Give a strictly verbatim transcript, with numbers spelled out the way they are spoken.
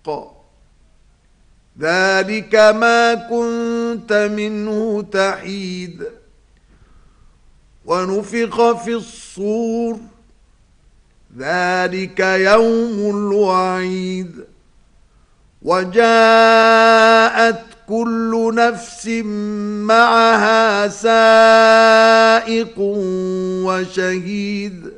ذلك ما كنت منه تحيد ونفخ في الصور ذلك يوم الوعيد وجاءت كل نفس معها سائق وشهيد